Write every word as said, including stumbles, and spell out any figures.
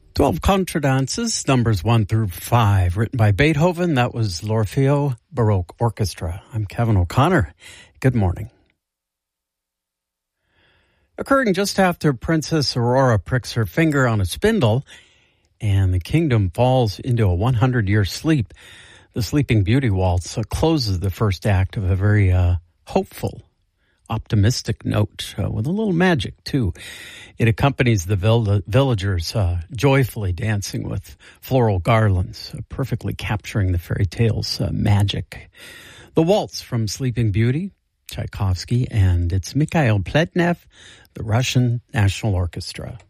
Twelve contradances, numbers one through five, written by Beethoven. That was l'Orfeo Baroque Orchestra. I'm Kevin O'Connor. Good morning. Occurring just after Princess Aurora pricks her finger on a spindle and the kingdom falls into a hundred-year sleep, the Sleeping Beauty Waltz uh, closes the first act of a very uh, hopeful, optimistic note uh, with a little magic, too. It accompanies the vill- villagers uh, joyfully dancing with floral garlands, uh, perfectly capturing the fairy tale's uh, magic. The waltz from Sleeping Beauty, Tchaikovsky, and it's Mikhail Pletnev, the Russian National Orchestra.